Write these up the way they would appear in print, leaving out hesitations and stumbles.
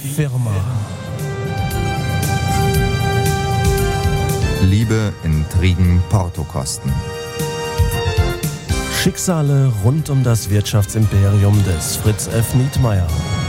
Firma. Liebe, Intrigen, Portokosten. Schicksale rund um das Wirtschaftsimperium des Fritz F. Nietmeyer.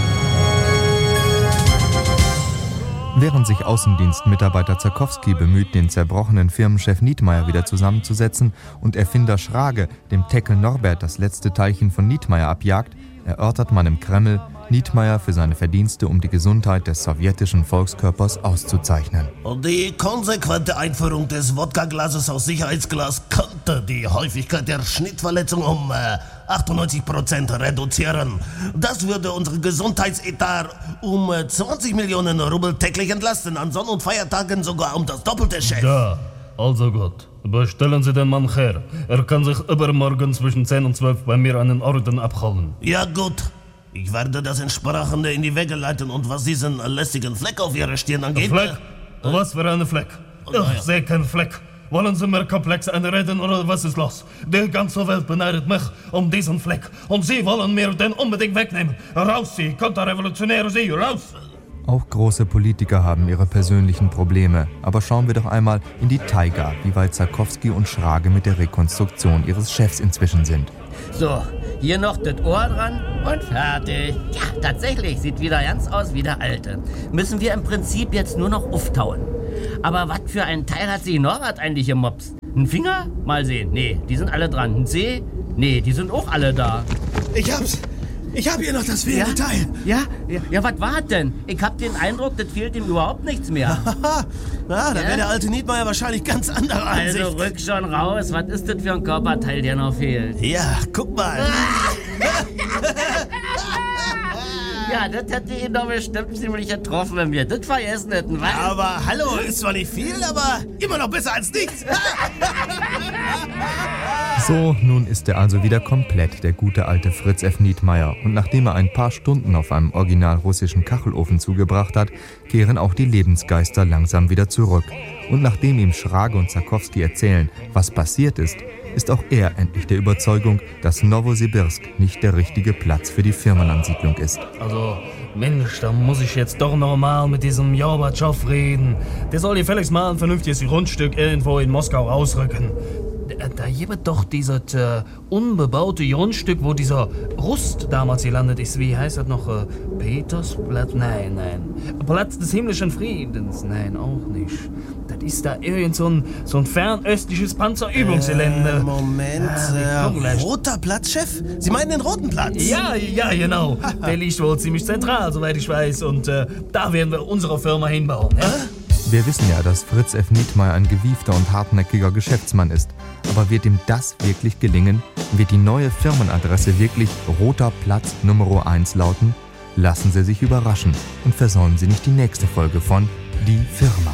Während sich Außendienstmitarbeiter Zarkowski bemüht, den zerbrochenen Firmenchef Nietmeyer wieder zusammenzusetzen und Erfinder Schrage dem Teckel Norbert das letzte Teilchen von Nietmeyer abjagt, erörtert man im Kreml, Nietmeyer für seine Verdienste um die Gesundheit des sowjetischen Volkskörpers auszuzeichnen. Und die konsequente Einführung des Wodka-Glases aus Sicherheitsglas könnte die Häufigkeit der Schnittverletzung um 98% reduzieren. Das würde unsere Gesundheitsetat um 20 Millionen Rubel täglich entlasten, an Sonn- und Feiertagen sogar um das Doppelte, Chef. Ja, also gut. Bestellen Sie den Mann her. Er kann sich übermorgen zwischen 10 und 12 bei mir einen Orden abholen. Ja gut. Ich werde das Entsprechende in die Wege leiten und was diesen lästigen Fleck auf Ihrer Stirn angeht... Fleck? Was für eine Fleck? Ich sehe keinen Fleck. Wollen Sie mir komplex einreden oder was ist los? Die ganze Welt beneidet mich um diesen Fleck. Und Sie wollen mir den unbedingt wegnehmen. Raus Sie, konterrevolutionäre Sie, raus! Auch große Politiker haben ihre persönlichen Probleme. Aber schauen wir doch einmal in die Taiga, wie weit Zarkowski und Schrage mit der Rekonstruktion ihres Chefs inzwischen sind. So, hier noch das Ohr dran und fertig. Ja, tatsächlich, sieht wieder ganz aus wie der Alte. Müssen wir im Prinzip jetzt nur noch auftauen. Aber was für ein Teil hat sich Norbert eigentlich gemopst? Ein Finger? Mal sehen. Nee, die sind alle dran. Ein Zeh? Nee, die sind auch alle da. Ich hab hier noch das fehlende Teil. Ja, was war denn? Ich hab den Eindruck, das fehlt ihm überhaupt nichts mehr. Da wäre der alte Nietmeyer wahrscheinlich ganz anderer Ansicht. Also rück schon raus. Was ist das für ein Körperteil, der noch fehlt? Ja, guck mal. Ja, das hätte ihn doch bestimmt ziemlich getroffen, wenn wir das vergessen hätten, was? Aber hallo, ist zwar nicht viel, aber immer noch besser als nichts. So, nun ist er also wieder komplett, der gute alte Fritz F. Nietmeyer. Und nachdem er ein paar Stunden auf einem original russischen Kachelofen zugebracht hat, kehren auch die Lebensgeister langsam wieder zurück. Und nachdem ihm Schrage und Zarkowski erzählen, was passiert ist auch er endlich der Überzeugung, dass Nowosibirsk nicht der richtige Platz für die Firmenansiedlung ist. Also, Mensch, da muss ich jetzt doch noch mal mit diesem Gorbatschow reden. Der soll hier gefälligst mal ein vernünftiges Grundstück irgendwo in Moskau ausrücken. Da gibt doch dieses unbebaute Grundstück, wo dieser Rust damals gelandet ist. Wie heißt das noch? Petersplatz? Nein. Platz des himmlischen Friedens? Nein, auch nicht. Das ist da irgend so ein fernöstliches Panzerübungsgelände. Moment, roter Platz, Chef? Sie meinen den roten Platz? Ja, genau. Der liegt wohl ziemlich zentral, soweit ich weiß. Und da werden wir unsere Firma hinbauen. Ja? Wir wissen ja, dass Fritz F. Nietmeyer ein gewiefter und hartnäckiger Geschäftsmann ist. Aber wird ihm das wirklich gelingen? Wird die neue Firmenadresse wirklich Roter Platz Nummer 1 lauten? Lassen Sie sich überraschen und versäumen Sie nicht die nächste Folge von Die Firma.